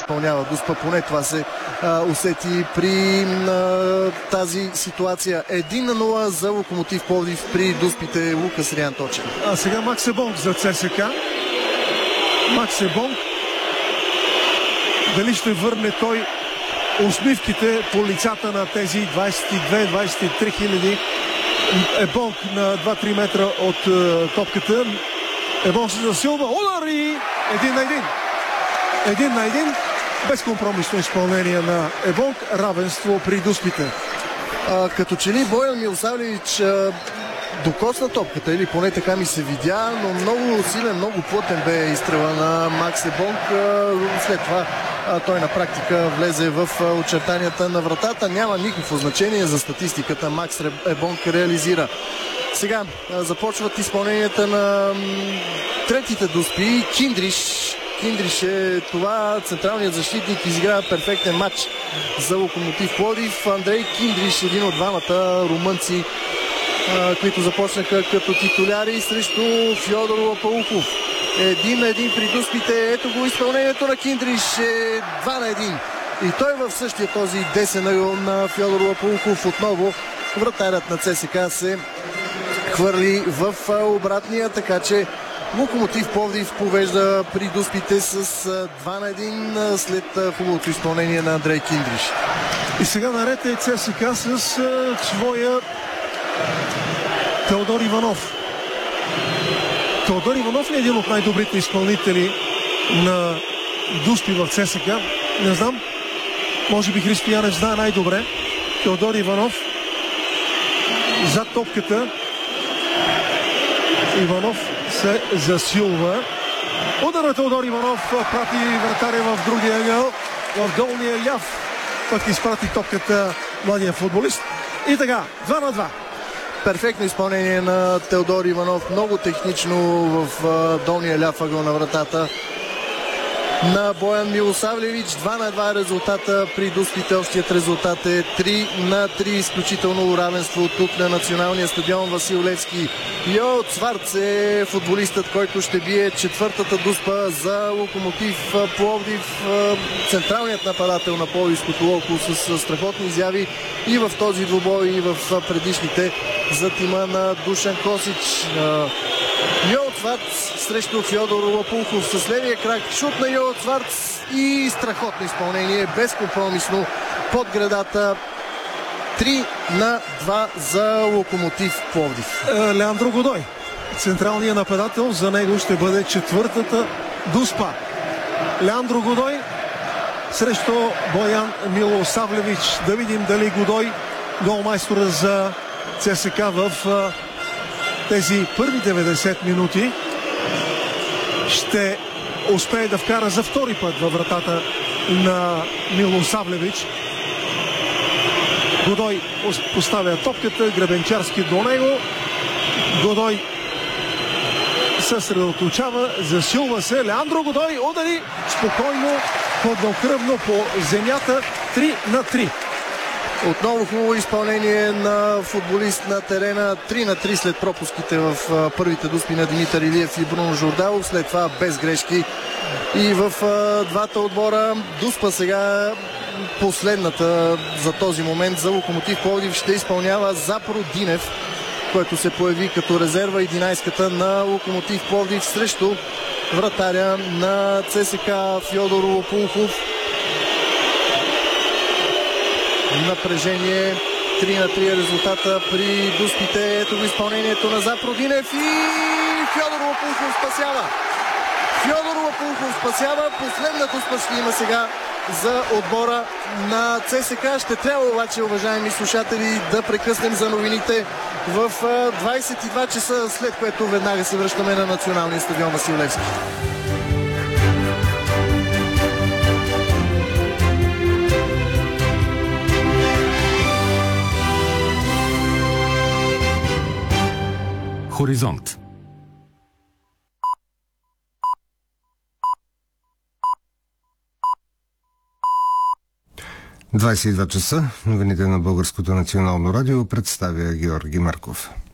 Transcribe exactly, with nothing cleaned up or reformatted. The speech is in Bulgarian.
изпълнява Дуспа. Поне това се а, усети при а, тази ситуация. един на нула за Локомотив Пловдив при Дуспите. Лукас Рианточев. А сега Макс Ебонг за ЦСКА. Макс Ебонг. Дали ще върне той усмивките по лицата на тези двадесет и две двадесет и три хиляди. Ебонг на два-три метра от е, топката. Ебонг се засилва. Удар и един на един. Един на един. Безкомпромисно изпълнение на Ебонг. Равенство при Дуспите. А, като че ли Боян Милосавлевич а, докосна топката, или поне така ми се видя, но много силен, много плътен бе изстрела на Макс Ебонг. А, след това а, той на практика влезе в а, очертанията на вратата. Няма никакво значение за статистиката. Макс Ебонг реализира. Сега а, започват изпълненията на м, третите Дуспи. Киндриш Киндриш е това. Централният защитник изигра перфектен матч за Локомотив Пловдив. Андрей Киндриш, един от двамата румънци, които започнаха като титуляри срещу Фьодор Лапаухов. Един на един при Дуспите. Ето го изпълнението на Киндриш. Е два на един. И той в същия този десен ъгъл на Фьодор Лапаухов. Отново вратарят на ЦСКА се хвърли в обратния, така че Локомотив Пловдив повежда при Дуспите с два на един след хубавото изпълнение на Андрей Киндриш. И сега наред е ЦСКА с а, своя Теодор Иванов. Теодор Иванов ли е един от най-добрите изпълнители на Дуспи в ЦСКА? Не знам. Може би Христо Янев знае най-добре. Теодор Иванов зад топката. Иванов се засилва. Удар на Теодор Иванов прати вратаря в другия ъгъл, в долния ляв. Пък изпрати топката младия футболист. И така, два на два. Перфектно изпълнение на Теодор Иванов. Много технично в долния ляв ъгъл на вратата на Боян Милосавлевич. два на два е резултата при Дуспите. Общият резултат е три на три. Изключително равенство тук на националния стадион Васил Левски. Йо Цварц е футболистът, който ще бие четвъртата Дуспа за Локомотив Пловдив. Централният нападател на пловдивското Локо с страхотни изяви и в този двубой, и в предишните за тима на Душан Косич. Йо Цварц срещу Фьодор Лапухов с левия крак. Шут на Йо Цварц и страхотно изпълнение, безкомпромисно под градата. три на два за Локомотив Пловдив. Леандро Годой, централният нападател, за него ще бъде четвъртата Дуспа. Леандро Годой срещу Боян Милосавлевич. Да видим дали Годой, голмайстора за ЦСКА в тези първи деветдесет минути, ще успее да вкара за втори път във вратата на Милосавлевич. Годой поставя топката, Гребенчарски до него. Годой съсредоточава, засилва се. Леандро Годой удари спокойно, хладнокръвно по земята. три на три. Отново хубаво изпълнение на футболист на терена. три на три след пропуските в първите Дуспи на Димитър Илиев и Бруно Жордалов. След това без грешки и в двата отбора. Дуспа сега последната за този момент за Локомотив Пловдив ще изпълнява Запоро Динев, който се появи като резерва единайсетката на Локомотив Пловдив срещу вратаря на ЦСКА Фьодор Лопулхов. Напрежение. три на три е резултата при Дуспите. Ето го изпълнението на Запоро Динев и Фьодор Лопулхов спасява. Фьодор Лопулхов спасява. Последната Дуспа ще има сега за отбора на ЦСКА. Ще трябва обаче, уважаеми слушатели, да прекъснем за новините в двайсет и два часа, след което веднага се връщаме на националния стадион Васил Левски. Хоризонт. двайсет и два часа. Новините на Българското национално радио представя Георги Марков.